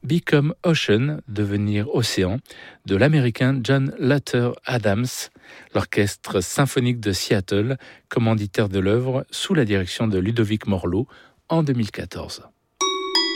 Become Ocean, devenir océan, de l'américain John Luther Adams, l'orchestre symphonique de Seattle, commanditaire de l'œuvre sous la direction de Ludovic Morlot en 2014.